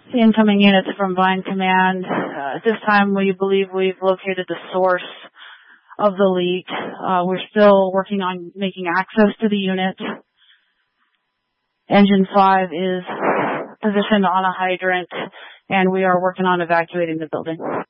incoming units from Vine Command. At this time, we believe we've located the source of the leak. We're still working on making access to the unit. Engine 5 is positioned on a hydrant, and we are working on evacuating the building.